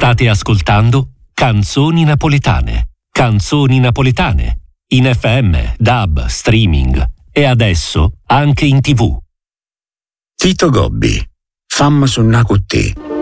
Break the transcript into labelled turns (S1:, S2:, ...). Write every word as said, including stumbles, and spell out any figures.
S1: State ascoltando Canzoni Napoletane. Canzoni Napoletane. In F M, D A B, streaming e adesso anche in tivù.
S2: Tito Gobbi, Fam sunna con te.